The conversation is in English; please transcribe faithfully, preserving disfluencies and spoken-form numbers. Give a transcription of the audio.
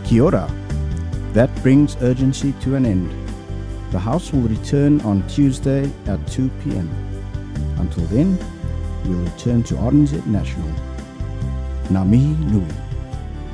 Kia ora. That brings urgency to an end. The House will return on Tuesday at two p.m. Until then, we'll return to R N Z National. Ngā mihi nui.